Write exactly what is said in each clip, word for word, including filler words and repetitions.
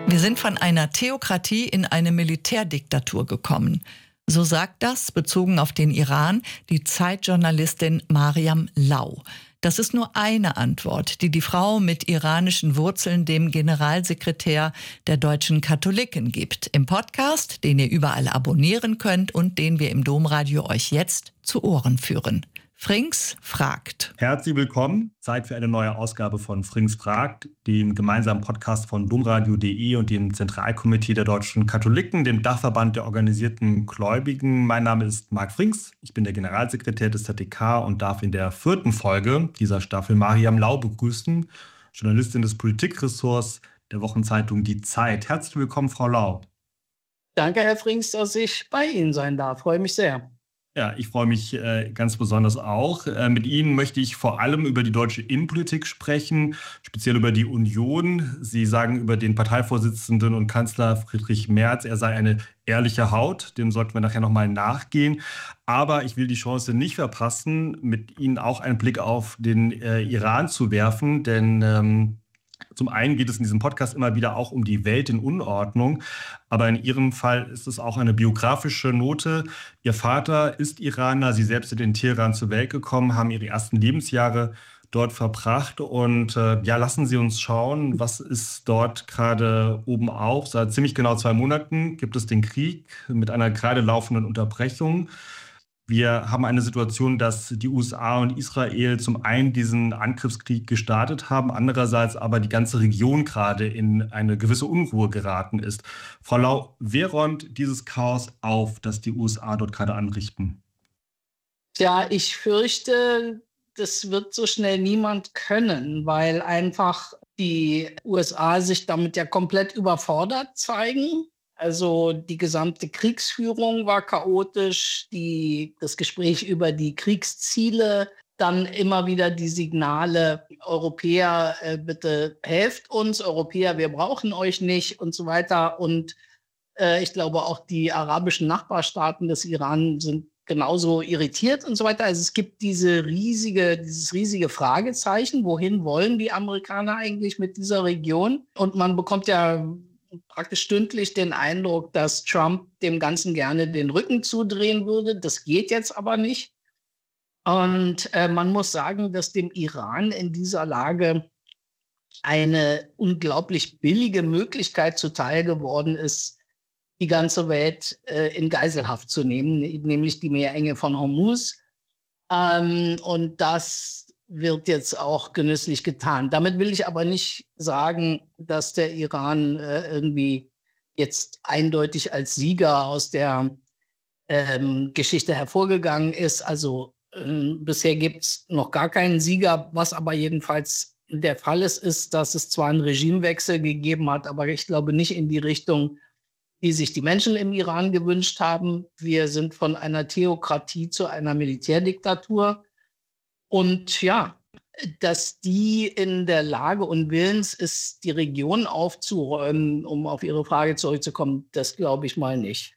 Wir sind von einer Theokratie in eine Militärdiktatur gekommen. So sagt das, bezogen auf den Iran, die Zeitjournalistin Mariam Lau. Das ist nur eine Antwort, die die Frau mit iranischen Wurzeln dem Generalsekretär der deutschen Katholiken gibt. Im Podcast, den ihr überall abonnieren könnt und den wir im Domradio euch jetzt zu Ohren führen. Frings fragt. Herzlich willkommen. Zeit für eine neue Ausgabe von Frings fragt, dem gemeinsamen Podcast von domradio punkt de und dem Zentralkomitee der deutschen Katholiken, dem Dachverband der organisierten Gläubigen. Mein Name ist Marc Frings. Ich bin der Generalsekretär des Z D K und darf in der vierten Folge dieser Staffel Mariam Lau begrüßen, Journalistin des Politikressorts der Wochenzeitung Die Zeit. Herzlich willkommen, Frau Lau. Danke, Herr Frings, dass ich bei Ihnen sein darf. Freue mich sehr. Ja, ich freue mich äh, ganz besonders auch. Äh, mit Ihnen möchte ich vor allem über die deutsche Innenpolitik sprechen, speziell über die Union. Sie sagen über den Parteivorsitzenden und Kanzler Friedrich Merz, er sei eine ehrliche Haut. Dem sollten wir nachher nochmal nachgehen. Aber ich will die Chance nicht verpassen, mit Ihnen auch einen Blick auf den äh, Iran zu werfen, denn ähm, zum einen geht es in diesem Podcast immer wieder auch um die Welt in Unordnung, aber in Ihrem Fall ist es auch eine biografische Note. Ihr Vater ist Iraner, Sie selbst sind in Teheran zur Welt gekommen, haben Ihre ersten Lebensjahre dort verbracht und äh, ja, lassen Sie uns schauen, was ist dort gerade oben auf. Seit ziemlich genau zwei Monaten gibt es den Krieg mit einer gerade laufenden Unterbrechung. Wir haben eine Situation, dass die U S A und Israel zum einen diesen Angriffskrieg gestartet haben, andererseits aber die ganze Region gerade in eine gewisse Unruhe geraten ist. Frau Lau, wer räumt dieses Chaos auf, das die U S A dort gerade anrichten? Ja, ich fürchte, das wird so schnell niemand können, weil einfach die U S A sich damit ja komplett überfordert zeigen. Also die gesamte Kriegsführung war chaotisch, die, das Gespräch über die Kriegsziele, dann immer wieder die Signale, Europäer, äh, bitte helft uns, Europäer, wir brauchen euch nicht und so weiter. Und äh, ich glaube auch die arabischen Nachbarstaaten des Iran sind genauso irritiert und so weiter. Also es gibt diese riesige, dieses riesige Fragezeichen, wohin wollen die Amerikaner eigentlich mit dieser Region? Und man bekommt ja praktisch stündlich den Eindruck, dass Trump dem Ganzen gerne den Rücken zudrehen würde. Das geht jetzt aber nicht. Und äh, man muss sagen, dass dem Iran in dieser Lage eine unglaublich billige Möglichkeit zuteil geworden ist, die ganze Welt äh, in Geiselhaft zu nehmen, nämlich die Meerenge von Hormuz. Ähm, und das wird jetzt auch genüsslich getan. Damit will ich aber nicht sagen, dass der Iran äh, irgendwie jetzt eindeutig als Sieger aus der ähm, Geschichte hervorgegangen ist. Also äh, bisher gibt es noch gar keinen Sieger. Was aber jedenfalls der Fall ist, ist, dass es zwar einen Regimewechsel gegeben hat, aber ich glaube nicht in die Richtung, die sich die Menschen im Iran gewünscht haben. Wir sind von einer Theokratie zu einer Militärdiktatur. Und ja, dass die in der Lage und willens ist, die Region aufzuräumen, um auf Ihre Frage zurückzukommen, das glaube ich mal nicht.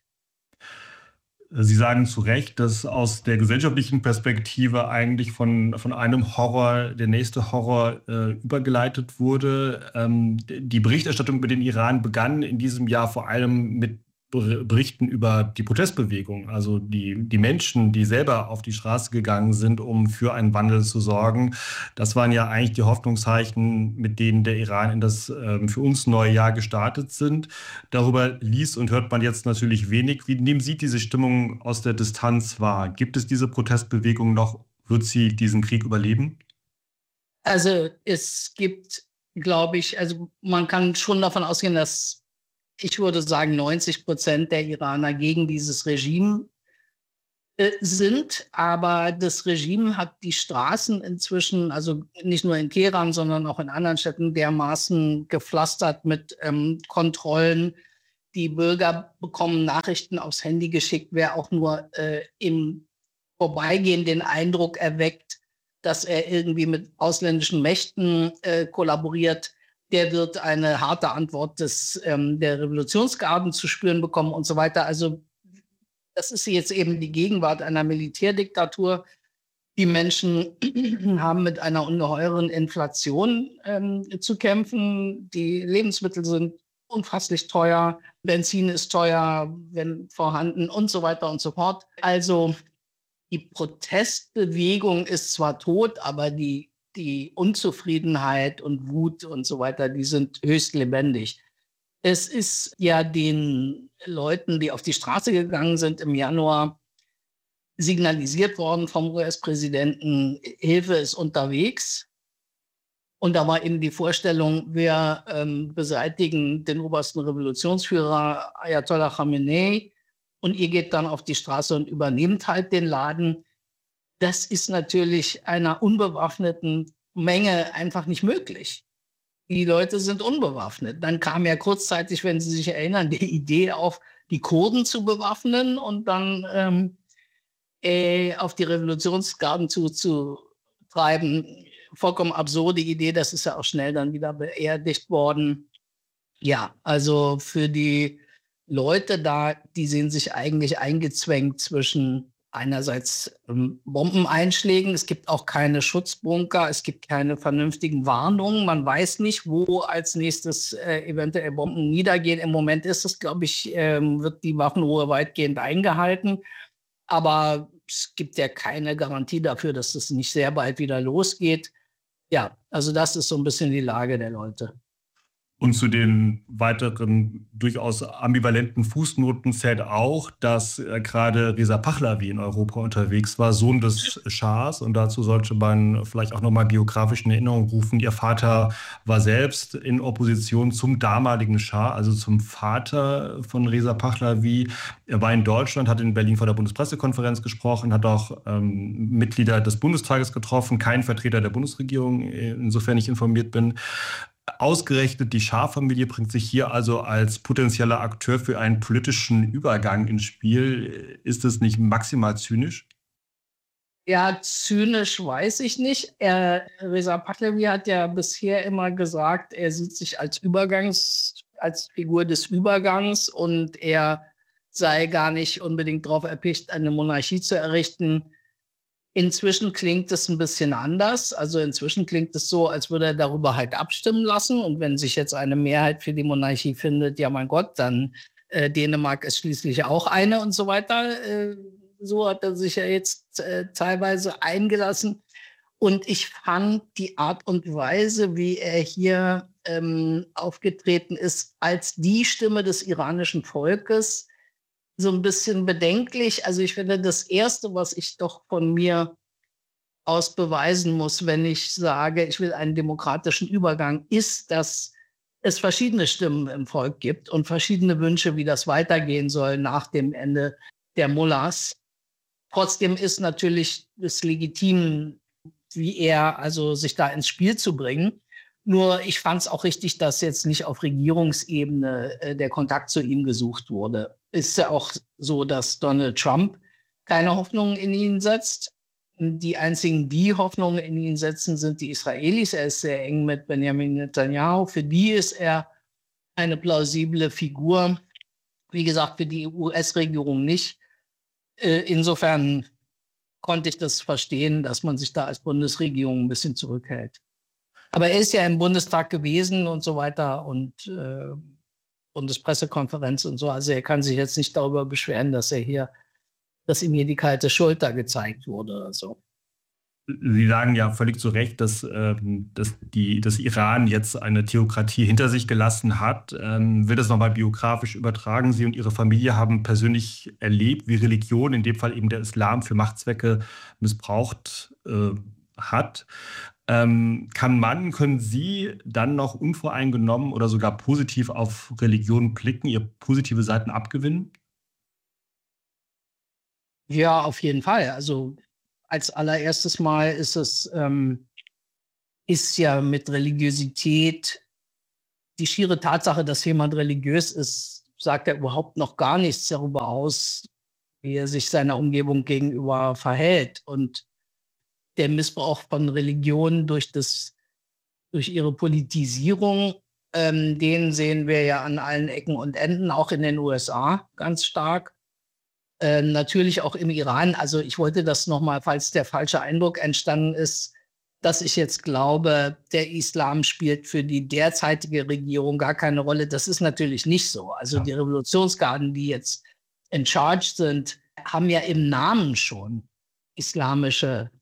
Sie sagen zu Recht, dass aus der gesellschaftlichen Perspektive eigentlich von, von einem Horror der nächste Horror äh, übergeleitet wurde. Ähm, die Berichterstattung über den Iran begann in diesem Jahr vor allem mit Berichten über die Protestbewegung, also die, die Menschen, die selber auf die Straße gegangen sind, um für einen Wandel zu sorgen. Das waren ja eigentlich die Hoffnungszeichen, mit denen der Iran in das ähm, für uns neue Jahr gestartet sind. Darüber liest und hört man jetzt natürlich wenig. Wie nehmen Sie diese Stimmung aus der Distanz wahr? Gibt es diese Protestbewegung noch? Wird sie diesen Krieg überleben? Also es gibt, glaube ich, also man kann schon davon ausgehen, dass ich würde sagen, neunzig Prozent der Iraner gegen dieses Regime äh, sind. Aber das Regime hat die Straßen inzwischen, also nicht nur in Teheran, sondern auch in anderen Städten, dermaßen gepflastert mit ähm, Kontrollen. Die Bürger bekommen Nachrichten aufs Handy geschickt, wer auch nur äh, im Vorbeigehen den Eindruck erweckt, dass er irgendwie mit ausländischen Mächten äh, kollaboriert, der wird eine harte Antwort des, ähm, der Revolutionsgarden zu spüren bekommen und so weiter. Also das ist jetzt eben die Gegenwart einer Militärdiktatur. Die Menschen haben mit einer ungeheuren Inflation ähm, zu kämpfen. Die Lebensmittel sind unfasslich teuer, Benzin ist teuer, wenn vorhanden und so weiter und so fort. Also die Protestbewegung ist zwar tot, aber die, die Unzufriedenheit und Wut und so weiter, die sind höchst lebendig. Es ist ja den Leuten, die auf die Straße gegangen sind im Januar, signalisiert worden vom U S-Präsidenten, Hilfe ist unterwegs. Und da war eben die Vorstellung, wir ähm, beseitigen den obersten Revolutionsführer Ayatollah Khamenei und ihr geht dann auf die Straße und übernehmt halt den Laden. Das ist natürlich einer unbewaffneten Menge einfach nicht möglich. Die Leute sind unbewaffnet. Dann kam ja kurzzeitig, wenn Sie sich erinnern, die Idee auf, die Kurden zu bewaffnen und dann ähm, äh, auf die Revolutionsgarden zuzutreiben. Vollkommen absurde Idee, das ist ja auch schnell dann wieder beerdigt worden. Ja, also für die Leute da, die sehen sich eigentlich eingezwängt zwischen einerseits ähm, Bombeneinschlägen, es gibt auch keine Schutzbunker, es gibt keine vernünftigen Warnungen, man weiß nicht, wo als nächstes äh, eventuell Bomben niedergehen. Im Moment ist es, glaube ich, ähm, wird die Waffenruhe weitgehend eingehalten, aber es gibt ja keine Garantie dafür, dass es nicht sehr bald wieder losgeht. Ja, also das ist so ein bisschen die Lage der Leute. Und zu den weiteren durchaus ambivalenten Fußnoten zählt auch, dass äh, gerade Reza Pahlavi in Europa unterwegs war, Sohn des Schahs. Und dazu sollte man vielleicht auch nochmal biografisch in Erinnerung rufen. Ihr Vater war selbst in Opposition zum damaligen Schah, also zum Vater von Reza Pahlavi. Er war in Deutschland, hat in Berlin vor der Bundespressekonferenz gesprochen, hat auch ähm, Mitglieder des Bundestages getroffen, kein Vertreter der Bundesregierung, insofern ich informiert bin. Ausgerechnet die Schah-Familie bringt sich hier also als potenzieller Akteur für einen politischen Übergang ins Spiel. Ist das nicht maximal zynisch? Ja, zynisch weiß ich nicht. Er, Reza Pahlavi hat ja bisher immer gesagt, er sieht sich als Übergangs, als Figur des Übergangs und er sei gar nicht unbedingt darauf erpicht, eine Monarchie zu errichten. Inzwischen klingt es ein bisschen anders. Also inzwischen klingt es so, als würde er darüber halt abstimmen lassen. Und wenn sich jetzt eine Mehrheit für die Monarchie findet, ja mein Gott, dann äh, Dänemark ist schließlich auch eine und so weiter. Äh, so hat er sich ja jetzt äh, teilweise eingelassen. Und ich fand die Art und Weise, wie er hier ähm, aufgetreten ist, als die Stimme des iranischen Volkes, so ein bisschen bedenklich. Also ich finde, das Erste, was ich doch von mir aus beweisen muss, wenn ich sage, ich will einen demokratischen Übergang, ist, dass es verschiedene Stimmen im Volk gibt und verschiedene Wünsche, wie das weitergehen soll nach dem Ende der Mullahs. Trotzdem ist natürlich es legitim, wie er also sich da ins Spiel zu bringen. Nur ich fand es auch richtig, dass jetzt nicht auf Regierungsebene äh, der Kontakt zu ihm gesucht wurde. Ist ja auch so, dass Donald Trump keine Hoffnungen in ihn setzt. Die einzigen, die Hoffnungen in ihn setzen, sind die Israelis. Er ist sehr eng mit Benjamin Netanyahu. Für die ist er eine plausible Figur. Wie gesagt, für die U S-Regierung nicht. Äh, insofern konnte ich das verstehen, dass man sich da als Bundesregierung ein bisschen zurückhält. Aber er ist ja im Bundestag gewesen und so weiter und äh, Bundespressekonferenz und so. Also er kann sich jetzt nicht darüber beschweren, dass er hier, dass ihm hier die kalte Schulter gezeigt wurde oder so. Sie sagen ja völlig zu Recht, dass, ähm, dass, die, dass Iran jetzt eine Theokratie hinter sich gelassen hat. Ähm, will das nochmal biografisch übertragen? Sie und Ihre Familie haben persönlich erlebt, wie Religion, in dem Fall eben der Islam, für Machtzwecke missbraucht äh, hat. Ähm, kann man, können Sie dann noch unvoreingenommen oder sogar positiv auf Religion blicken, ihr positive Seiten abgewinnen? Ja, auf jeden Fall. Also als allererstes Mal ist es ähm, ist ja mit Religiosität die schiere Tatsache, dass jemand religiös ist, sagt ja überhaupt noch gar nichts darüber aus, wie er sich seiner Umgebung gegenüber verhält. Und der Missbrauch von Religion durch, das, durch ihre Politisierung, ähm, den sehen wir ja an allen Ecken und Enden, auch in den U S A ganz stark. Ähm, natürlich auch im Iran. Also ich wollte das nochmal, falls der falsche Eindruck entstanden ist, dass ich jetzt glaube, der Islam spielt für die derzeitige Regierung gar keine Rolle. Das ist natürlich nicht so. Also die Revolutionsgarden, die jetzt in charge sind, haben ja im Namen schon islamische,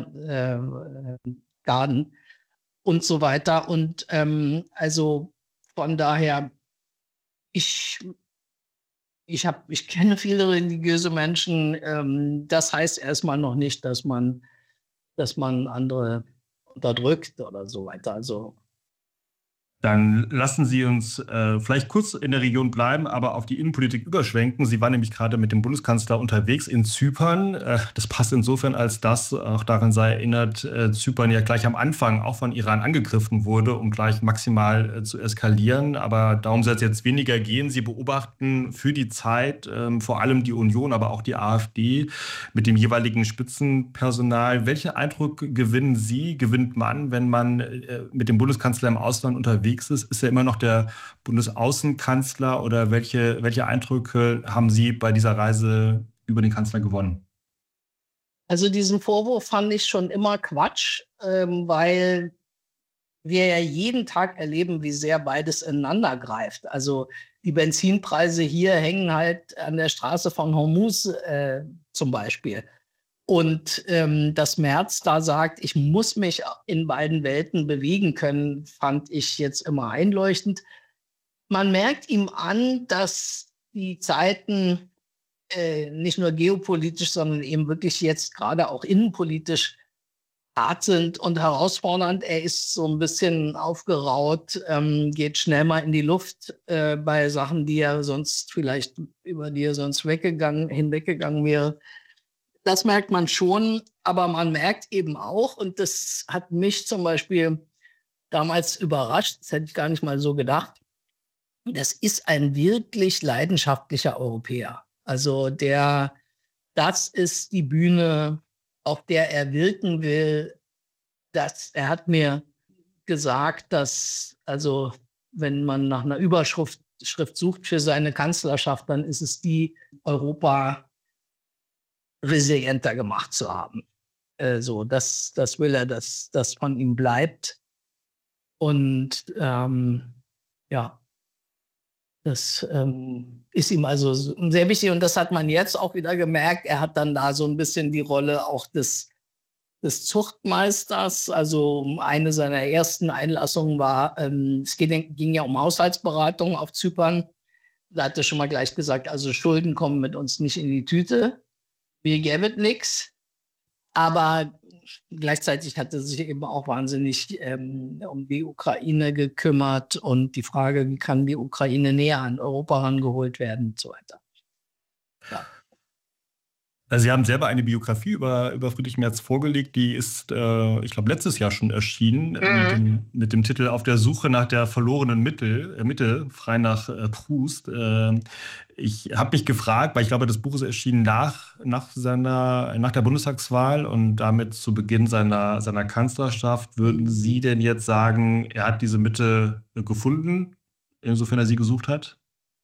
ne, äh, Garden und so weiter. Und ähm, also von daher, ich, ich, hab, ich kenne viele religiöse Menschen. Ähm, das heißt erstmal noch nicht, dass man dass man andere unterdrückt oder so weiter. Also Dann lassen Sie uns äh, vielleicht kurz in der Region bleiben, aber auf die Innenpolitik überschwenken. Sie waren nämlich gerade mit dem Bundeskanzler unterwegs in Zypern. Äh, das passt insofern, als dass, auch daran sei erinnert, äh, Zypern ja gleich am Anfang auch von Iran angegriffen wurde, um gleich maximal äh, zu eskalieren. Aber darum soll es jetzt weniger gehen. Sie beobachten für die Zeit äh, vor allem die Union, aber auch die AfD mit dem jeweiligen Spitzenpersonal. Welchen Eindruck gewinnen Sie, gewinnt man, wenn man äh, mit dem Bundeskanzler im Ausland unterwegs ist? Ist er immer noch der Bundesaußenkanzler oder welche, welche Eindrücke haben Sie bei dieser Reise über den Kanzler gewonnen? Also diesen Vorwurf fand ich schon immer Quatsch, ähm, weil wir ja jeden Tag erleben, wie sehr beides ineinander greift. Also die Benzinpreise hier hängen halt an der Straße von Hormuz äh, zum Beispiel. Und ähm, dass Merz da sagt, ich muss mich in beiden Welten bewegen können, fand ich jetzt immer einleuchtend. Man merkt ihm an, dass die Zeiten äh, nicht nur geopolitisch, sondern eben wirklich jetzt gerade auch innenpolitisch hart sind und herausfordernd. Er ist so ein bisschen aufgeraut, ähm, geht schnell mal in die Luft äh, bei Sachen, die er sonst vielleicht, über die er sonst weggegangen, hinweggegangen wäre. Das merkt man schon, aber man merkt eben auch, und das hat mich zum Beispiel damals überrascht, das hätte ich gar nicht mal so gedacht, das ist ein wirklich leidenschaftlicher Europäer. Also der, das ist die Bühne, auf der er wirken will. Das, er hat mir gesagt, dass, also wenn man nach einer Überschrift Schrift sucht für seine Kanzlerschaft, dann ist es die, Europa resilienter gemacht zu haben. Äh, so, das, das will er, dass das von ihm bleibt. Und ähm, ja, das ähm, ist ihm also sehr wichtig. Und das hat man jetzt auch wieder gemerkt. Er hat dann da so ein bisschen die Rolle auch des, des Zuchtmeisters. Also eine seiner ersten Einlassungen war, ähm, es ging, ging ja um Haushaltsberatung auf Zypern. Da hat er schon mal gleich gesagt, also Schulden kommen mit uns nicht in die Tüte. Mir gäbe es nichts, aber gleichzeitig hat er sich eben auch wahnsinnig ähm, um die Ukraine gekümmert und die Frage, wie kann die Ukraine näher an Europa rangeholt werden und so weiter. Ja. Sie haben selber eine Biografie über, über Friedrich Merz vorgelegt, die ist, äh, ich glaube, letztes Jahr schon erschienen, mhm. mit, dem, mit dem Titel Auf der Suche nach der verlorenen Mitte, äh, Mitte frei nach äh, Proust. Äh, ich habe mich gefragt, weil ich glaube, das Buch ist erschienen nach, nach, seiner, nach der Bundestagswahl und damit zu Beginn seiner, seiner Kanzlerschaft. Würden Sie denn jetzt sagen, er hat diese Mitte gefunden, insofern er sie gesucht hat?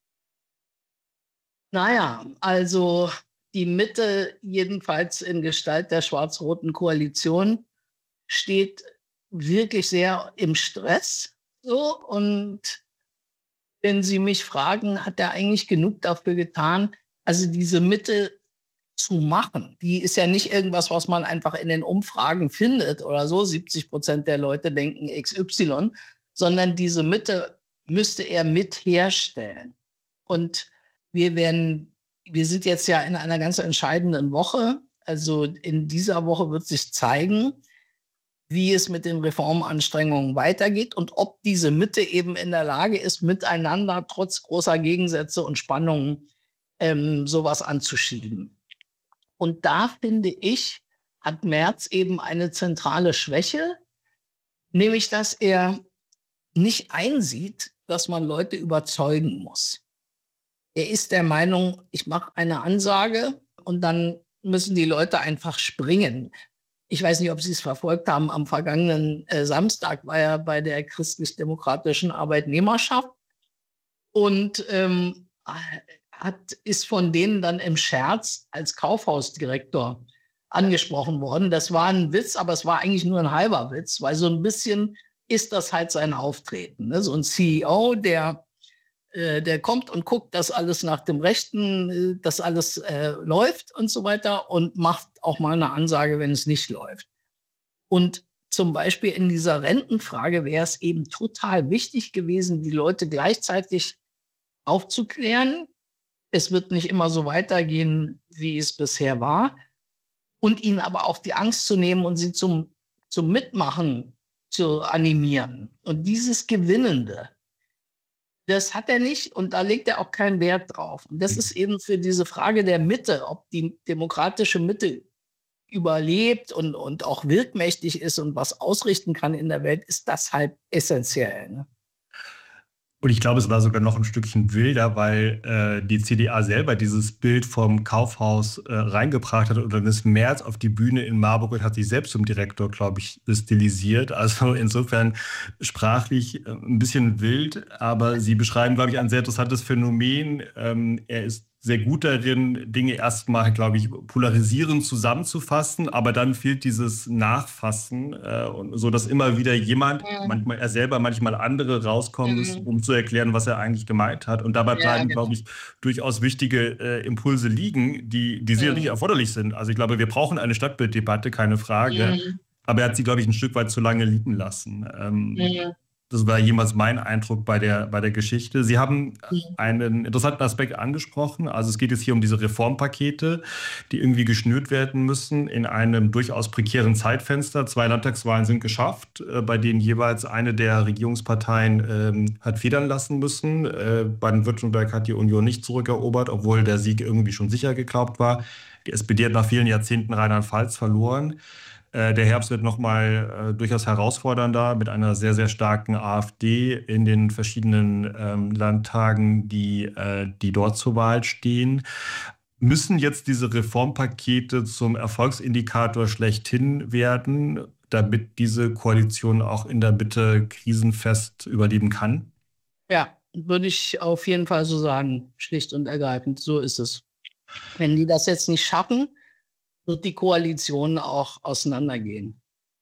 Naja, also die Mitte, jedenfalls in Gestalt der schwarz-roten Koalition, steht wirklich sehr im Stress. So. Und wenn Sie mich fragen, hat er eigentlich genug dafür getan, also diese Mitte zu machen? Die ist ja nicht irgendwas, was man einfach in den Umfragen findet oder so. siebzig Prozent der Leute denken X Y, sondern diese Mitte müsste er mit herstellen. Und wir werden Wir sind jetzt ja in einer ganz entscheidenden Woche. Also in dieser Woche wird sich zeigen, wie es mit den Reformanstrengungen weitergeht und ob diese Mitte eben in der Lage ist, miteinander trotz großer Gegensätze und Spannungen ähm, sowas anzuschieben. Und da finde ich, hat Merz eben eine zentrale Schwäche, nämlich dass er nicht einsieht, dass man Leute überzeugen muss. Er ist der Meinung, ich mache eine Ansage und dann müssen die Leute einfach springen. Ich weiß nicht, ob Sie es verfolgt haben. Am vergangenen äh, Samstag war er bei der christlich-demokratischen Arbeitnehmerschaft und ähm, hat, ist von denen dann im Scherz als Kaufhausdirektor angesprochen worden. Das war ein Witz, aber es war eigentlich nur ein halber Witz, weil so ein bisschen ist das halt sein Auftreten. Ne? So ein C E O, der, äh, der kommt und guckt, dass alles nach dem Rechten, äh, dass alles äh, läuft und so weiter und macht auch mal eine Ansage, wenn es nicht läuft. Und zum Beispiel in dieser Rentenfrage wäre es eben total wichtig gewesen, die Leute gleichzeitig aufzuklären. Es wird nicht immer so weitergehen, wie es bisher war. Und ihnen aber auch die Angst zu nehmen und sie zum, zum Mitmachen zu animieren. Und dieses Gewinnende, das hat er nicht und da legt er auch keinen Wert drauf. Und das ist eben für diese Frage der Mitte, ob die demokratische Mitte überlebt und, und auch wirkmächtig ist und was ausrichten kann in der Welt, ist das halt essentiell. Ne? Und ich glaube, es war sogar noch ein Stückchen wilder, weil äh, die C D A selber dieses Bild vom Kaufhaus äh, reingebracht hat und dann ist Merz auf die Bühne in Marburg und hat sich selbst zum Direktor, glaube ich, stilisiert. Also insofern sprachlich äh, ein bisschen wild, aber Sie beschreiben, glaube ich, ein sehr interessantes Phänomen. Ähm, er ist sehr gut darin, Dinge erstmal, glaube ich, polarisierend zusammenzufassen, aber dann fehlt dieses Nachfassen, äh, und so dass immer wieder jemand, mhm. manchmal er selber, manchmal andere rauskommen müssen, mhm. um zu erklären, was er eigentlich gemeint hat. Und dabei bleiben, ja, genau. glaube ich, durchaus wichtige äh, Impulse liegen, die, die sicherlich mhm. erforderlich sind. Also ich glaube, wir brauchen eine Stadtbilddebatte, keine Frage. Mhm. Aber er hat sie, glaube ich, ein Stück weit zu lange liegen lassen. Ähm, mhm. Das war jemals mein Eindruck bei der, bei der Geschichte. Sie haben einen interessanten Aspekt angesprochen. Also es geht jetzt hier um diese Reformpakete, die irgendwie geschnürt werden müssen in einem durchaus prekären Zeitfenster. Zwei Landtagswahlen sind geschafft, bei denen jeweils eine der Regierungsparteien ähm, hat federn lassen müssen. Äh, Baden-Württemberg hat die Union nicht zurückerobert, obwohl der Sieg irgendwie schon sicher geglaubt war. Die S P D hat nach vielen Jahrzehnten Rheinland-Pfalz verloren. Der Herbst wird nochmal äh, durchaus herausfordernder mit einer sehr, sehr starken AfD in den verschiedenen ähm, Landtagen, die, äh, die dort zur Wahl stehen. Müssen jetzt diese Reformpakete zum Erfolgsindikator schlechthin werden, damit diese Koalition auch in der Mitte krisenfest überleben kann? Ja, würde ich auf jeden Fall so sagen, schlicht und ergreifend. So ist es. Wenn die das jetzt nicht schaffen, wird die Koalition auch auseinandergehen.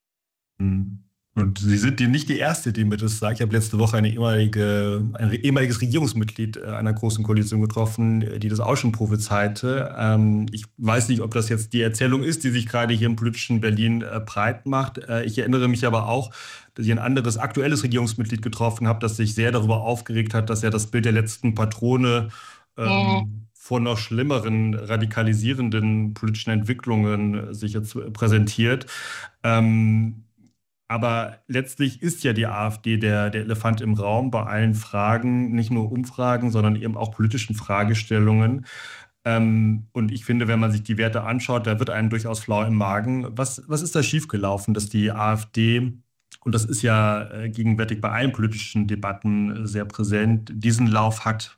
Und Sie sind die, nicht die Erste, die mir das sagt. Ich habe letzte Woche eine ehemalige, ein ehemaliges Regierungsmitglied einer großen Koalition getroffen, die das auch schon prophezeite. Ähm, ich weiß nicht, ob das jetzt die Erzählung ist, die sich gerade hier im politischen Berlin äh, breit macht. Äh, ich erinnere mich aber auch, dass ich ein anderes aktuelles Regierungsmitglied getroffen habe, das sich sehr darüber aufgeregt hat, dass er das Bild der letzten Patrone ähm, ja. vor noch schlimmeren, radikalisierenden politischen Entwicklungen sich jetzt präsentiert. Ähm, aber letztlich ist ja die AfD der, der Elefant im Raum bei allen Fragen, nicht nur Umfragen, sondern eben auch politischen Fragestellungen. Ähm, und ich finde, wenn man sich die Werte anschaut, da wird einem durchaus flau im Magen. Was, was ist da schiefgelaufen, dass die AfD, und das ist ja äh, gegenwärtig bei allen politischen Debatten äh, sehr präsent, diesen Lauf hat?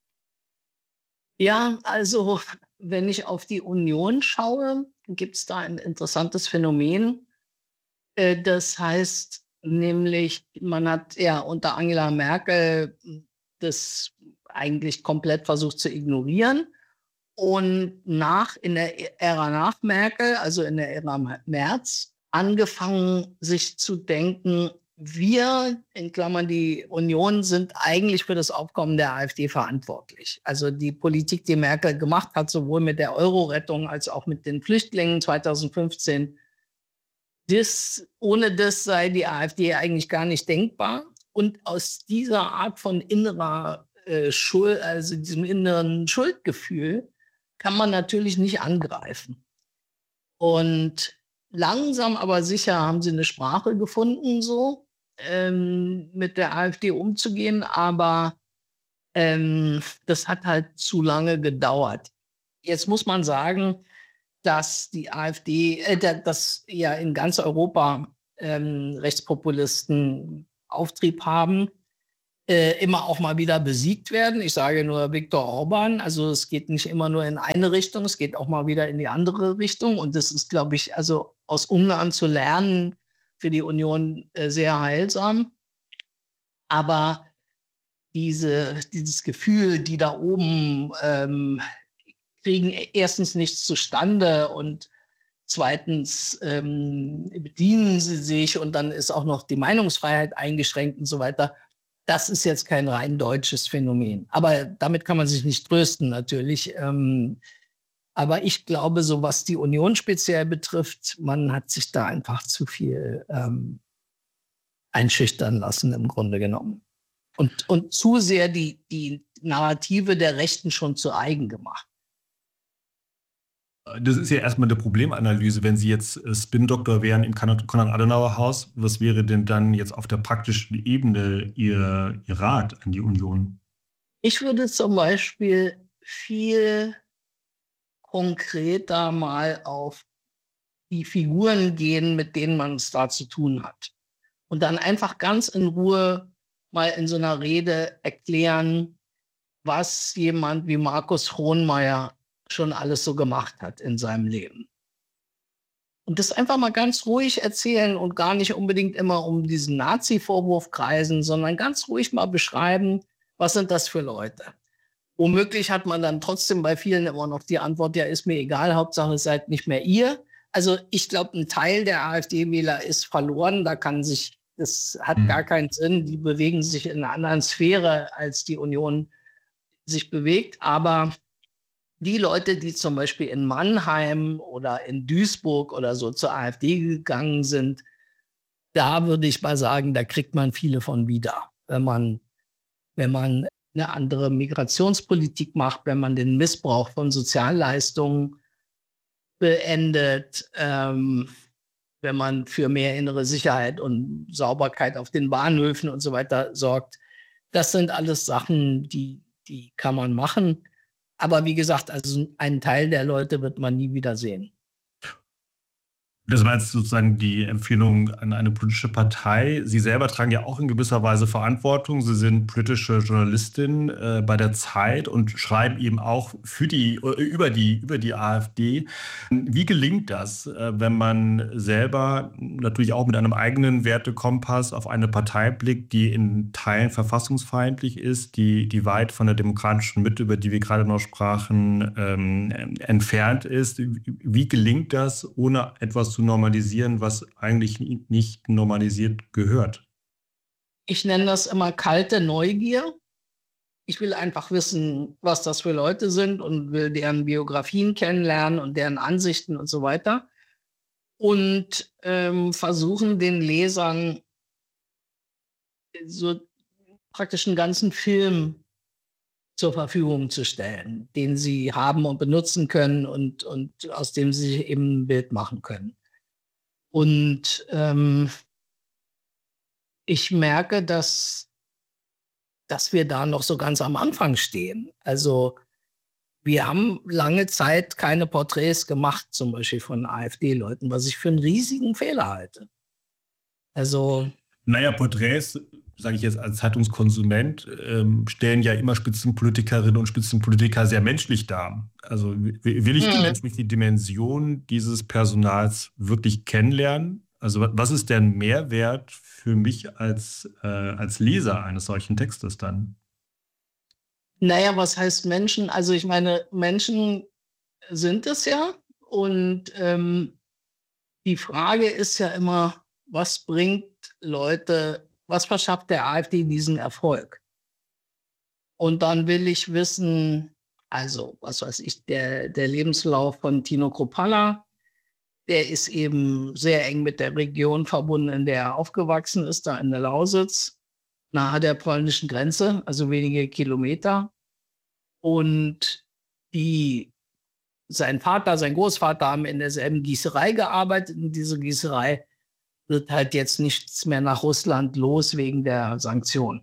Ja, also wenn ich auf die Union schaue, gibt es da ein interessantes Phänomen. Äh, das heißt nämlich, man hat ja unter Angela Merkel das eigentlich komplett versucht zu ignorieren. Und nach, in der Ära nach Merkel, also in der Ära Merz, angefangen, sich zu denken, wir, in Klammern die Union, sind eigentlich für das Aufkommen der AfD verantwortlich. Also die Politik, die Merkel gemacht hat, sowohl mit der Euro-Rettung als auch mit den Flüchtlingen zweitausendfünfzehn, das, ohne das sei die AfD eigentlich gar nicht denkbar. Und aus dieser Art von innerer äh, Schuld, also diesem inneren Schuldgefühl, kann man natürlich nicht angreifen. Und langsam aber sicher haben sie eine Sprache gefunden, so ähm, mit der AfD umzugehen, aber ähm, das hat halt zu lange gedauert. Jetzt muss man sagen, dass die AfD, äh, dass ja in ganz Europa ähm, Rechtspopulisten Auftrieb haben, äh, immer auch mal wieder besiegt werden. Ich sage nur Viktor Orban. Also es geht nicht immer nur in eine Richtung, es geht auch mal wieder in die andere Richtung. Und das ist, glaube ich, also aus Ungarn zu lernen für die Union äh, sehr heilsam. Aber diese, dieses Gefühl, die da oben ähm, kriegen erstens nichts zustande und Zweitens ähm, bedienen sie sich und dann ist auch noch die Meinungsfreiheit eingeschränkt und so weiter. Das ist jetzt kein rein deutsches Phänomen. Aber damit kann man sich nicht trösten, natürlich. Ähm, aber ich glaube, so was die Union speziell betrifft, man hat sich da einfach zu viel ähm, einschüchtern lassen, im Grunde genommen. Und, und zu sehr die, die Narrative der Rechten schon zu eigen gemacht. Das ist ja erstmal eine Problemanalyse. Wenn Sie jetzt äh, Spin-Doktor wären im Konrad-Adenauer-Haus, was wäre denn dann jetzt auf der praktischen Ebene Ihr, Ihr Rat an die Union? Ich würde zum Beispiel viel konkreter mal auf die Figuren gehen, mit denen man es da zu tun hat. Und dann einfach ganz in Ruhe mal in so einer Rede erklären, was jemand wie Markus Frohnmayer schon alles so gemacht hat in seinem Leben. Und das einfach mal ganz ruhig erzählen und gar nicht unbedingt immer um diesen Nazi-Vorwurf kreisen, sondern ganz ruhig mal beschreiben, was sind das für Leute. Womöglich hat man dann trotzdem bei vielen immer noch die Antwort, ja, ist mir egal, Hauptsache es seid nicht mehr ihr. Also ich glaube, ein Teil der AfD-Wähler ist verloren, da kann sich, das hat mhm. gar keinen Sinn, die bewegen sich in einer anderen Sphäre, als die Union sich bewegt, aber die Leute, die zum Beispiel in Mannheim oder in Duisburg oder so zur AfD gegangen sind, da würde ich mal sagen, da kriegt man viele von wieder. Wenn man, wenn man eine andere Migrationspolitik macht, wenn man den Missbrauch von Sozialleistungen beendet, ähm, wenn man für mehr innere Sicherheit und Sauberkeit auf den Bahnhöfen und so weiter sorgt. Das sind alles Sachen, die, die kann man machen. Aber wie gesagt, also einen Teil der Leute wird man nie wieder sehen. Das war jetzt sozusagen die Empfehlung an eine politische Partei. Sie selber tragen ja auch in gewisser Weise Verantwortung. Sie sind politische Journalistin äh, bei der Zeit und schreiben eben auch für die, über die, über die AfD. Wie gelingt das, äh, wenn man selber natürlich auch mit einem eigenen Wertekompass auf eine Partei blickt, die in Teilen verfassungsfeindlich ist, die, die weit von der demokratischen Mitte, über die wir gerade noch sprachen, ähm, entfernt ist? Wie gelingt das, ohne etwas zu normalisieren, was eigentlich nicht normalisiert gehört? Ich nenne das immer kalte Neugier. Ich will einfach wissen, was das für Leute sind und will deren Biografien kennenlernen und deren Ansichten und so weiter. Und ähm, versuchen den Lesern so praktisch einen ganzen Film zur Verfügung zu stellen, den sie haben und benutzen können und, und aus dem sie sich eben ein Bild machen können. Und ähm, ich merke, dass, dass wir da noch so ganz am Anfang stehen. Also wir haben lange Zeit keine Porträts gemacht, zum Beispiel von AfD-Leuten, was ich für einen riesigen Fehler halte. Also Naja, Porträts, sage ich jetzt als Zeitungskonsument, ähm, stellen ja immer Spitzenpolitikerinnen und Spitzenpolitiker sehr menschlich dar. Also will ich die menschliche Dimension dieses Personals wirklich kennenlernen? Also was ist der Mehrwert für mich als, äh, als Leser eines solchen Textes dann? Naja, was heißt Menschen? Also ich meine, Menschen sind es ja. Und ähm, die Frage ist ja immer, was bringt Leute, was verschafft der AfD diesen Erfolg? Und dann will ich wissen, also was weiß ich, der, der Lebenslauf von Tino Kruppalla, der ist eben sehr eng mit der Region verbunden, in der er aufgewachsen ist, da in der Lausitz, nahe der polnischen Grenze, also wenige Kilometer. Und die, sein Vater, sein Großvater haben in derselben Gießerei gearbeitet. Und diese Gießerei wird halt jetzt nichts mehr nach Russland los wegen der Sanktionen.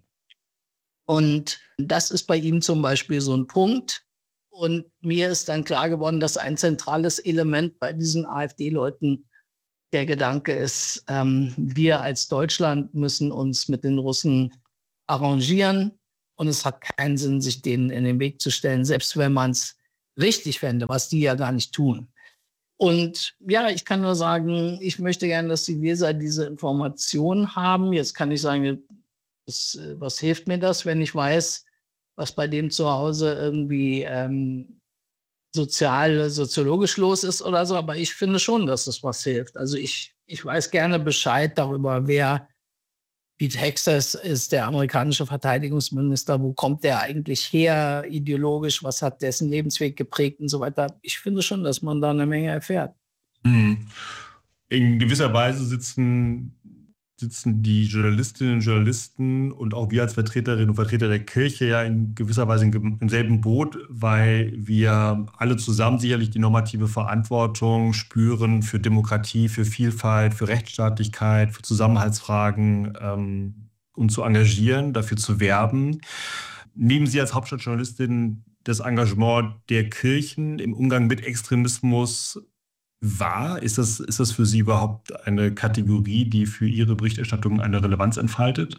Und das ist bei ihm zum Beispiel so ein Punkt. Und mir ist dann klar geworden, dass ein zentrales Element bei diesen AfD-Leuten der Gedanke ist, ähm, wir als Deutschland müssen uns mit den Russen arrangieren. Und es hat keinen Sinn, sich denen in den Weg zu stellen, selbst wenn man es richtig fände, was die ja gar nicht tun. Und ja, ich kann nur sagen, ich möchte gerne, dass die Leser diese Information haben. Jetzt kann ich sagen, was, was hilft mir das, wenn ich weiß, was bei dem zu Hause irgendwie ähm, sozial, soziologisch los ist oder so, aber ich finde schon, dass das was hilft. Also ich, ich weiß gerne Bescheid darüber, wer Pete Hegseth ist, der amerikanische Verteidigungsminister, wo kommt der eigentlich her, ideologisch, was hat dessen Lebensweg geprägt und so weiter. Ich finde schon, dass man da eine Menge erfährt. Mhm. In gewisser Weise sitzen, sitzen die Journalistinnen und Journalisten und auch wir als Vertreterinnen und Vertreter der Kirche ja in gewisser Weise im selben Boot, weil wir alle zusammen sicherlich die normative Verantwortung spüren für Demokratie, für Vielfalt, für Rechtsstaatlichkeit, für Zusammenhaltsfragen, ähm, uns zu engagieren, dafür zu werben. Nehmen Sie als Hauptstadtjournalistin das Engagement der Kirchen im Umgang mit Extremismus wahr? Ist das, ist das für Sie überhaupt eine Kategorie, die für Ihre Berichterstattung eine Relevanz entfaltet?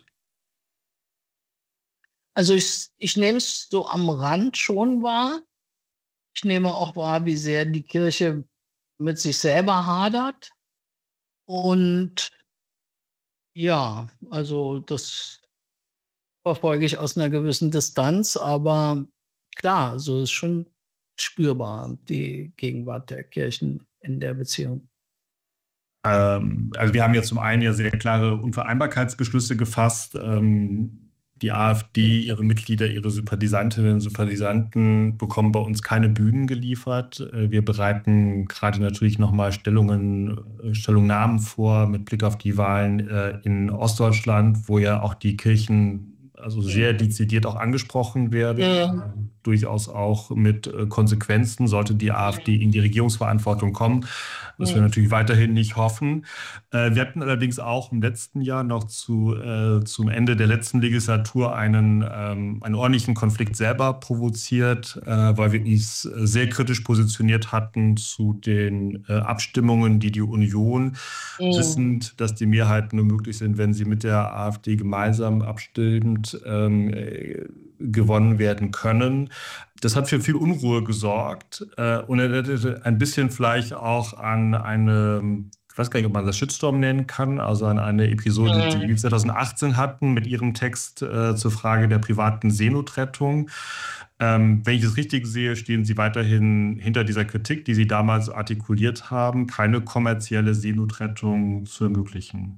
Also ich, ich nehme es so am Rand schon wahr. Ich nehme auch wahr, wie sehr die Kirche mit sich selber hadert. Und ja, also das verfolge ich aus einer gewissen Distanz, aber klar, also es ist schon spürbar, die Gegenwart der Kirchen in der Beziehung. Ähm, also wir haben ja zum einen ja sehr klare Unvereinbarkeitsbeschlüsse gefasst. Ähm, die AfD, ihre Mitglieder, ihre Sympathisantinnen und Sympathisanten bekommen bei uns keine Bühnen geliefert. Äh, wir bereiten gerade natürlich nochmal Stellungen, äh, Stellungnahmen vor mit Blick auf die Wahlen äh, in Ostdeutschland, wo ja auch die Kirchen also sehr dezidiert auch angesprochen werden, Ja. äh, durchaus auch mit äh, Konsequenzen, sollte die AfD in die Regierungsverantwortung kommen, was Ja. wir natürlich weiterhin nicht hoffen. Äh, wir hatten allerdings auch im letzten Jahr noch zu, äh, zum Ende der letzten Legislatur einen, ähm, einen ordentlichen Konflikt selber provoziert, äh, weil wir uns sehr kritisch positioniert hatten zu den äh, Abstimmungen, die die Union, Ja. wissend, dass die Mehrheiten nur möglich sind, wenn sie mit der AfD gemeinsam abstimmt, ähm, äh, gewonnen werden können. Das hat für viel Unruhe gesorgt äh, und erinnert ein bisschen vielleicht auch an eine, ich weiß gar nicht, ob man das Shitstorm nennen kann, also an eine Episode, Ja. die wir zwanzig achtzehn hatten mit ihrem Text äh, zur Frage der privaten Seenotrettung. Ähm, wenn ich das richtig sehe, stehen Sie weiterhin hinter dieser Kritik, die Sie damals artikuliert haben, keine kommerzielle Seenotrettung zu ermöglichen.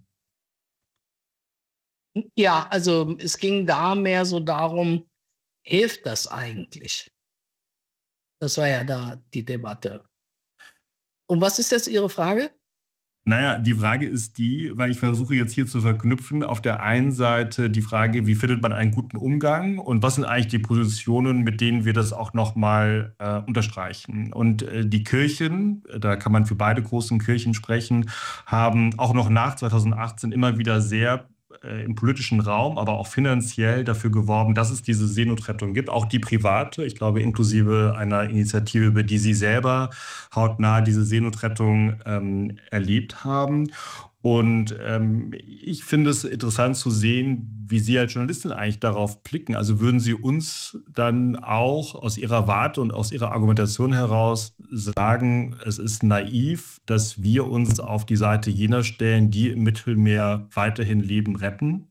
Ja, also es ging da mehr so darum, hilft das eigentlich? Das war ja da die Debatte. Und was ist jetzt Ihre Frage? Naja, die Frage ist die, weil ich versuche jetzt hier zu verknüpfen, auf der einen Seite die Frage, wie findet man einen guten Umgang und was sind eigentlich die Positionen, mit denen wir das auch nochmal äh, unterstreichen. Und äh, die Kirchen, da kann man für beide großen Kirchen sprechen, haben auch noch nach zwanzig achtzehn immer wieder sehr äh, im politischen Raum, aber auch finanziell dafür geworben, dass es diese Seenotrettung gibt, auch die private, ich glaube inklusive einer Initiative, über die Sie selber hautnah diese Seenotrettung ähm, erlebt haben. Und ähm, ich finde es interessant zu sehen, wie Sie als Journalistin eigentlich darauf blicken. Also würden Sie uns dann auch aus Ihrer Warte und aus Ihrer Argumentation heraus sagen, es ist naiv, dass wir uns auf die Seite jener stellen, die im Mittelmeer weiterhin Leben retten?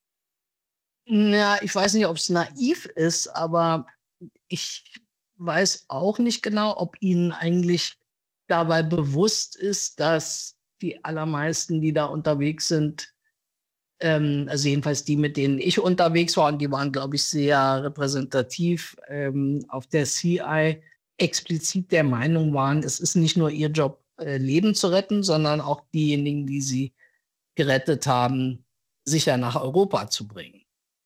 Ja, ich weiß nicht, ob es naiv ist, aber ich weiß auch nicht genau, ob Ihnen eigentlich dabei bewusst ist, dass die allermeisten, die da unterwegs sind, ähm, also jedenfalls die, mit denen ich unterwegs war, und die waren, glaube ich, sehr repräsentativ ähm, auf der C I, explizit der Meinung waren, es ist nicht nur ihr Job, äh, Leben zu retten, sondern auch diejenigen, die sie gerettet haben, sicher nach Europa zu bringen.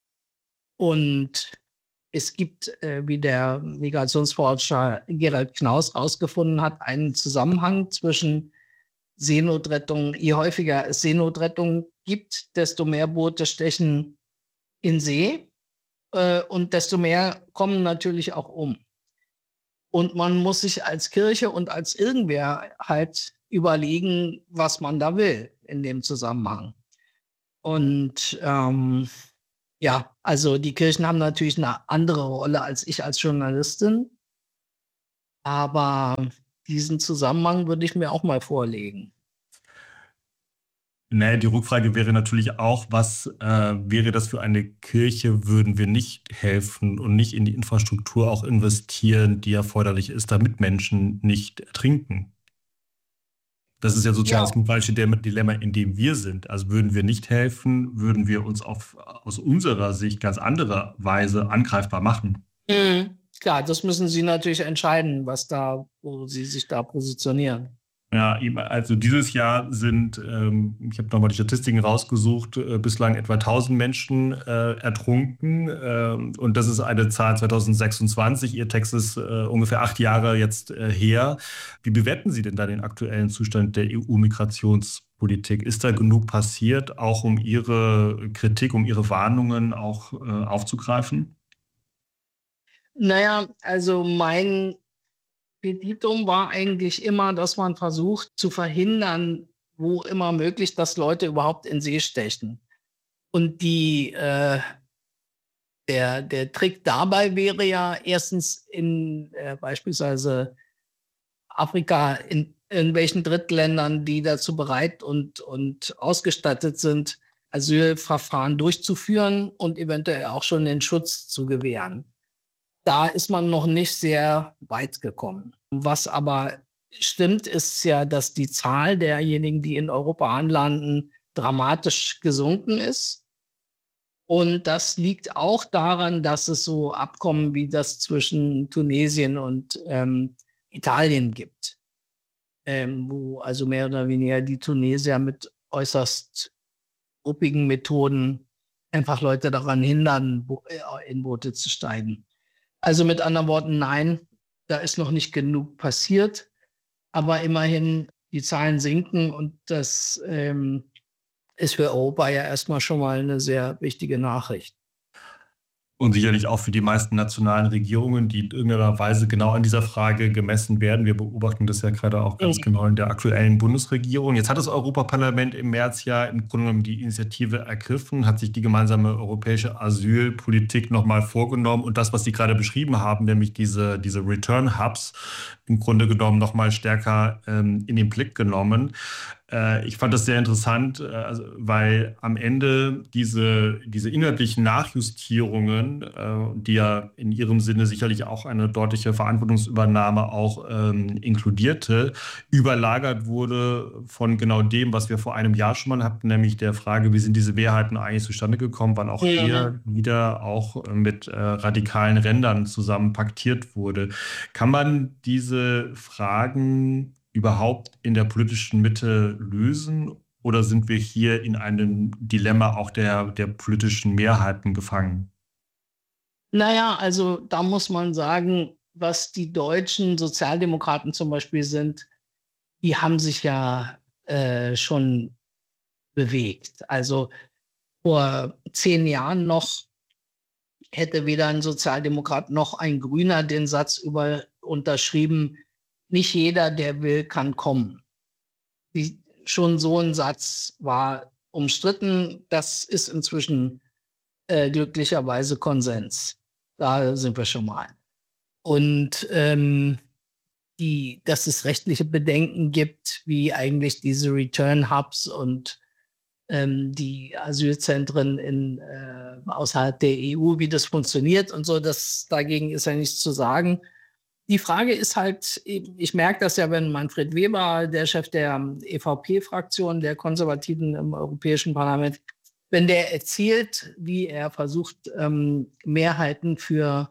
Und es gibt, äh, wie der Migrationsforscher Gerald Knaus herausgefunden hat, einen Zusammenhang zwischen Seenotrettung. Je häufiger es Seenotrettung gibt, desto mehr Boote stechen in See äh, und desto mehr kommen natürlich auch um. Und man muss sich als Kirche und als irgendwer halt überlegen, was man da will in dem Zusammenhang. Und ähm, ja, also die Kirchen haben natürlich eine andere Rolle als ich als Journalistin. Aber diesen Zusammenhang würde ich mir auch mal vorlegen. Naja, die Rückfrage wäre natürlich auch, was äh, wäre das für eine Kirche, würden wir nicht helfen und nicht in die Infrastruktur auch investieren, die erforderlich ist, damit Menschen nicht ertrinken? Das ist ja sozusagen Ja. das falsche Dilemma, in dem wir sind. Also würden wir nicht helfen, würden wir uns auf, aus unserer Sicht ganz andere Weise angreifbar machen. Mhm. Klar, das müssen Sie natürlich entscheiden, was da, wo Sie sich da positionieren. Ja, eben, also dieses Jahr sind, ähm, ich habe nochmal die Statistiken rausgesucht, äh, bislang etwa tausend Menschen äh, ertrunken. Ähm, und das ist eine Zahl zwanzig sechsundzwanzig. Ihr Text ist äh, ungefähr acht Jahre jetzt äh, her. Wie bewerten Sie denn da den aktuellen Zustand der E U-Migrationspolitik? Ist da genug passiert, auch um Ihre Kritik, um Ihre Warnungen auch äh, aufzugreifen? Naja, also mein Petitum war eigentlich immer, dass man versucht zu verhindern, wo immer möglich, dass Leute überhaupt in See stechen. Und die, äh, der, der Trick dabei wäre ja erstens in äh, beispielsweise Afrika, in irgendwelchen Drittländern, die dazu bereit und, und ausgestattet sind, Asylverfahren durchzuführen und eventuell auch schon den Schutz zu gewähren. Da ist man noch nicht sehr weit gekommen. Was aber stimmt, ist ja, dass die Zahl derjenigen, die in Europa anlanden, dramatisch gesunken ist. Und das liegt auch daran, dass es so Abkommen wie das zwischen Tunesien und ähm, Italien gibt, ähm, wo also mehr oder weniger die Tunesier mit äußerst ruppigen Methoden einfach Leute daran hindern, in Boote zu steigen. Also mit anderen Worten, nein, da ist noch nicht genug passiert, aber immerhin die Zahlen sinken und das ähm, ist für Europa ja erstmal schon mal eine sehr wichtige Nachricht. Und sicherlich auch für die meisten nationalen Regierungen, die in irgendeiner Weise genau an dieser Frage gemessen werden. Wir beobachten das ja gerade auch ganz genau in der aktuellen Bundesregierung. Jetzt hat das Europaparlament im März ja im Grunde genommen die Initiative ergriffen, hat sich die gemeinsame europäische Asylpolitik nochmal vorgenommen und das, was Sie gerade beschrieben haben, nämlich diese, diese Return-Hubs, im Grunde genommen nochmal stärker ähm, in den Blick genommen. Ich fand das sehr interessant, also, weil am Ende diese, diese inhaltlichen Nachjustierungen, äh, die ja in ihrem Sinne sicherlich auch eine deutliche Verantwortungsübernahme auch ähm, inkludierte, überlagert wurde von genau dem, was wir vor einem Jahr schon mal hatten, nämlich der Frage, wie sind diese Mehrheiten eigentlich zustande gekommen, wann auch Ja. hier wieder auch mit äh, radikalen Rändern zusammen paktiert wurde. Kann man diese Fragen überhaupt in der politischen Mitte lösen? Oder sind wir hier in einem Dilemma auch der, der politischen Mehrheiten gefangen? Naja, also da muss man sagen, was die deutschen Sozialdemokraten zum Beispiel sind, die haben sich ja äh, schon bewegt. Also vor zehn Jahren noch hätte weder ein Sozialdemokrat noch ein Grüner den Satz über unterschrieben, nicht jeder, der will, kann kommen. Die, schon so ein Satz war umstritten. Das ist inzwischen äh, glücklicherweise Konsens. Da sind wir schon mal. Und ähm, die, dass es rechtliche Bedenken gibt, wie eigentlich diese Return-Hubs und ähm, die Asylzentren in, äh, außerhalb der E U, wie das funktioniert und so, das, dagegen ist ja nichts zu sagen. Die Frage ist halt, ich merke das ja, wenn Manfred Weber, der Chef der E V P-Fraktion, der Konservativen im Europäischen Parlament, wenn der erzählt, wie er versucht, ähm, Mehrheiten für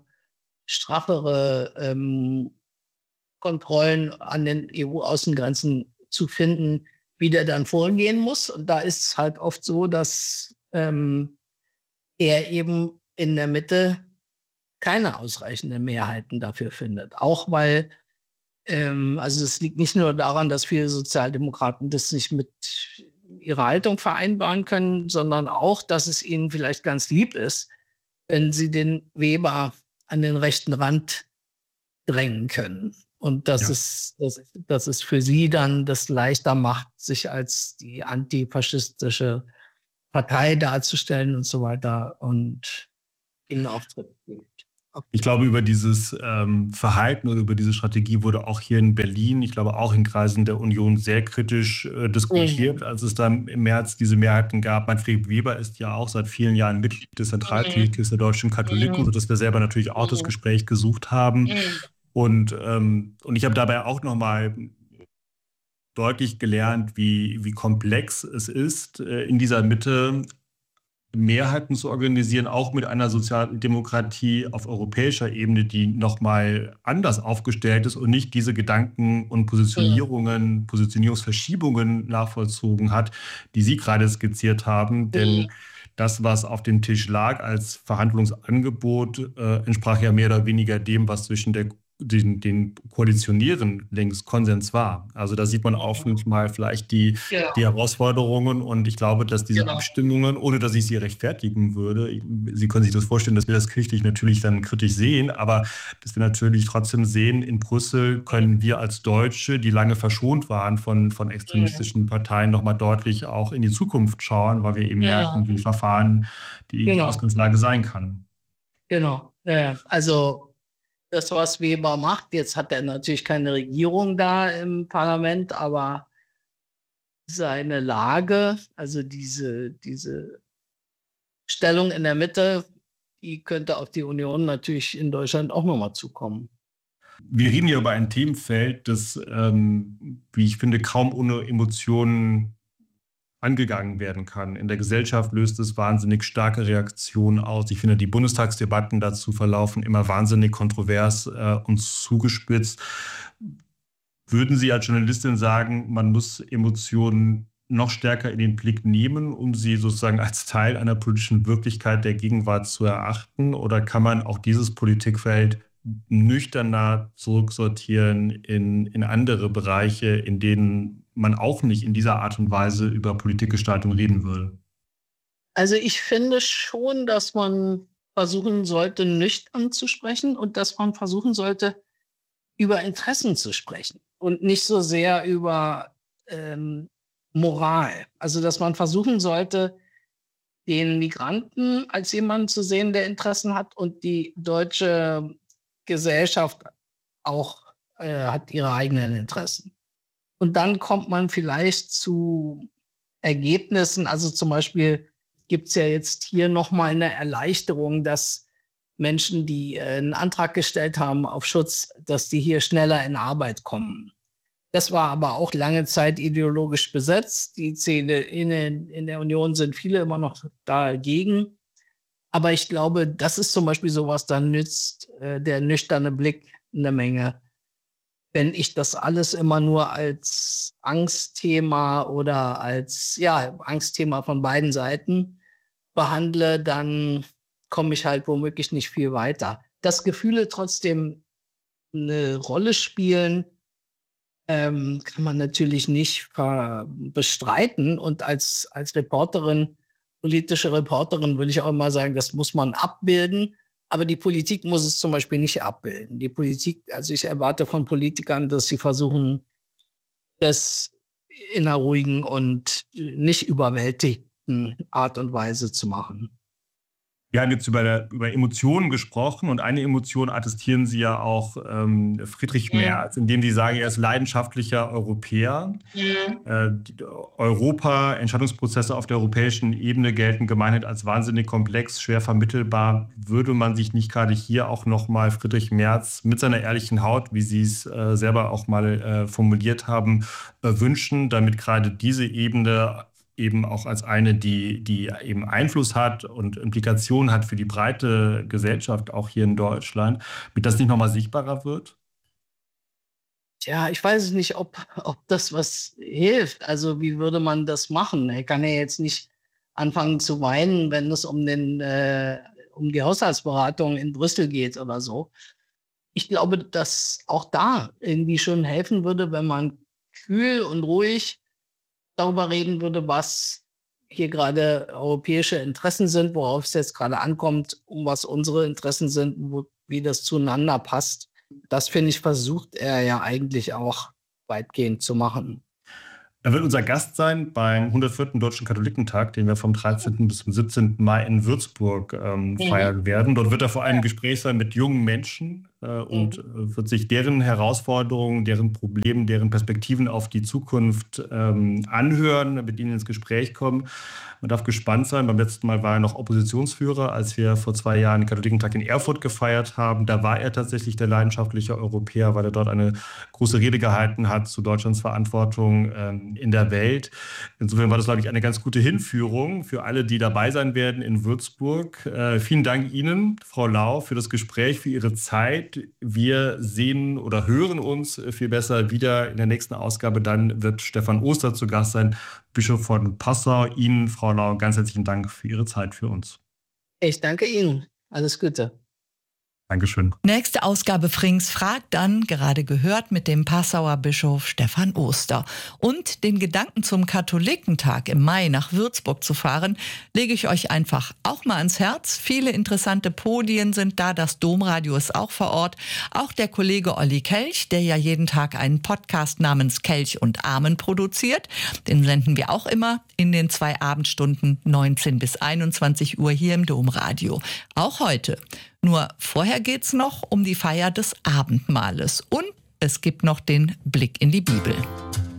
straffere ähm, Kontrollen an den E U-Außengrenzen zu finden, wie der dann vorgehen muss. Und da ist es halt oft so, dass ähm, er eben in der Mitte keine ausreichenden Mehrheiten dafür findet. Auch weil, ähm, also es liegt nicht nur daran, dass viele Sozialdemokraten das nicht mit ihrer Haltung vereinbaren können, sondern auch, dass es ihnen vielleicht ganz lieb ist, wenn sie den Weber an den rechten Rand drängen können. Und das, ja. ist, das, das ist für sie dann das leichter macht, sich als die antifaschistische Partei darzustellen und so weiter und ihnen Auftritt gibt. Ich glaube, über dieses ähm, Verhalten oder über diese Strategie wurde auch hier in Berlin, ich glaube auch in Kreisen der Union, sehr kritisch äh, diskutiert, Mhm. als es dann im März diese Mehrheiten gab. Manfred Weber ist ja auch seit vielen Jahren Mitglied des Zentralkomitees der deutschen Katholiken, Mhm. sodass wir selber natürlich auch das Mhm. Gespräch gesucht haben. Mhm. Und, ähm, und ich habe dabei auch nochmal deutlich gelernt, wie, wie komplex es ist, äh, in dieser Mitte Mehrheiten zu organisieren, auch mit einer Sozialdemokratie auf europäischer Ebene, die nochmal anders aufgestellt ist und nicht diese Gedanken und Mhm. Positionierungen, Positionierungsverschiebungen nachvollzogen hat, die Sie gerade skizziert haben. Mhm. Denn das, was auf dem Tisch lag als Verhandlungsangebot, äh, entsprach ja mehr oder weniger dem, was zwischen der den, den Koalitionieren längst Konsens war. Also da sieht man auch mal vielleicht die, Genau, die Herausforderungen und ich glaube, dass diese genau. Abstimmungen, ohne dass ich sie rechtfertigen würde, Sie können sich das vorstellen, dass wir das kirchlich natürlich dann kritisch sehen, aber dass wir natürlich trotzdem sehen, in Brüssel können wir als Deutsche, die lange verschont waren von, von Mhm. extremistischen Parteien, nochmal deutlich auch in die Zukunft schauen, weil wir eben Ja, merken, wie Verfahren die, die genau, Ausgangslage sein kann. genau. Ja, ja. Also das, was Weber macht, jetzt hat er natürlich keine Regierung da im Parlament, aber seine Lage, also diese, diese Stellung in der Mitte, die könnte auf die Union natürlich in Deutschland auch nochmal zukommen. Wir reden hier über ein Themenfeld, das, ähm, wie ich finde, kaum ohne Emotionen angegangen werden kann. In der Gesellschaft löst es wahnsinnig starke Reaktionen aus. Ich finde, die Bundestagsdebatten dazu verlaufen immer wahnsinnig kontrovers äh, und zugespitzt. Würden Sie als Journalistin sagen, man muss Emotionen noch stärker in den Blick nehmen, um sie sozusagen als Teil einer politischen Wirklichkeit der Gegenwart zu erachten? Oder kann man auch dieses Politikfeld nüchterner zurücksortieren in, in andere Bereiche, in denen man auch nicht in dieser Art und Weise über Politikgestaltung reden würde? Also ich finde schon, dass man versuchen sollte, nüchtern zu sprechen und dass man versuchen sollte, über Interessen zu sprechen und nicht so sehr über ähm, Moral. Also dass man versuchen sollte, den Migranten als jemanden zu sehen, der Interessen hat und die deutsche Gesellschaft auch äh, hat ihre eigenen Interessen. Und dann kommt man vielleicht zu Ergebnissen. Also zum Beispiel gibt es ja jetzt hier nochmal eine Erleichterung, dass Menschen, die äh, einen Antrag gestellt haben auf Schutz, dass die hier schneller in Arbeit kommen. Das war aber auch lange Zeit ideologisch besetzt. Die Szene in, in der Union sind viele immer noch dagegen. Aber ich glaube, das ist zum Beispiel sowas, da nützt äh, der nüchterne Blick eine Menge. Wenn ich das alles immer nur als Angstthema oder als, ja, Angstthema von beiden Seiten behandle, dann komme ich halt womöglich nicht viel weiter. Dass Gefühle trotzdem eine Rolle spielen, ähm, kann man natürlich nicht ver bestreiten. Und als, als Reporterin, politische Reporterin, würde ich auch immer sagen, das muss man abbilden. Aber die Politik muss es zum Beispiel nicht abbilden. Die Politik, also ich erwarte von Politikern, dass sie versuchen, das in einer ruhigen und nicht überwältigten Art und Weise zu machen. Wir haben jetzt über, der, über Emotionen gesprochen und eine Emotion attestieren Sie ja auch ähm, Friedrich Mhm. Merz, indem Sie sagen, er ist leidenschaftlicher Europäer. Mhm. Äh, die Europa, Entscheidungsprozesse auf der europäischen Ebene gelten gemeinhin als wahnsinnig komplex, schwer vermittelbar. Würde man sich nicht gerade hier auch nochmal Friedrich Merz mit seiner ehrlichen Haut, wie Sie es äh, selber auch mal äh, formuliert haben, äh, wünschen, damit gerade diese Ebene eben auch als eine, die, die eben Einfluss hat und Implikationen hat für die breite Gesellschaft, auch hier in Deutschland, damit das nicht nochmal sichtbarer wird? Tja, ich weiß es nicht, ob, ob das was hilft. Also wie würde man das machen? Er kann ja jetzt nicht anfangen zu weinen, wenn es um, den, äh, um die Haushaltsberatung in Brüssel geht oder so. Ich glaube, dass auch da irgendwie schon helfen würde, wenn man kühl und ruhig darüber reden würde, was hier gerade europäische Interessen sind, worauf es jetzt gerade ankommt, um was unsere Interessen sind, wo, wie das zueinander passt. Das, finde ich, versucht er ja eigentlich auch weitgehend zu machen. Er wird unser Gast sein beim hundertvierten Deutschen Katholikentag, den wir vom dreizehnten bis zum siebzehnten Mai in Würzburg ähm, mhm. feiern werden. Dort wird er vor allem im Gespräch sein mit jungen Menschen äh, und mhm. wird sich deren Herausforderungen, deren Problemen, deren Perspektiven auf die Zukunft ähm, anhören, mit ihnen ins Gespräch kommen. Man darf gespannt sein. Beim letzten Mal war er noch Oppositionsführer, als wir vor zwei Jahren den Katholikentag in Erfurt gefeiert haben. Da war er tatsächlich der leidenschaftliche Europäer, weil er dort eine große Rede gehalten hat zu Deutschlands Verantwortung ähm, in der Welt. Insofern war das, glaube ich, eine ganz gute Hinführung für alle, die dabei sein werden in Würzburg. Äh, vielen Dank Ihnen, Frau Lau, für das Gespräch, für Ihre Zeit. Wir sehen oder hören uns viel besser wieder in der nächsten Ausgabe. Dann wird Stefan Oster zu Gast sein, Bischof von Passau. Ihnen, Frau Lau, ganz herzlichen Dank für Ihre Zeit für uns. Ich danke Ihnen. Alles Gute. Dankeschön. Nächste Ausgabe Frings fragt dann, gerade gehört, mit dem Passauer Bischof Stefan Oster. Und den Gedanken zum Katholikentag im Mai nach Würzburg zu fahren, lege ich euch einfach auch mal ans Herz. Viele interessante Podien sind da, das Domradio ist auch vor Ort. Auch der Kollege Olli Kelch, der ja jeden Tag einen Podcast namens Kelch und Amen produziert. Den senden wir auch immer in den zwei Abendstunden neunzehn bis einundzwanzig Uhr hier im Domradio. Auch heute. Nur vorher geht's noch um die Feier des Abendmahles und es gibt noch den Blick in die Bibel.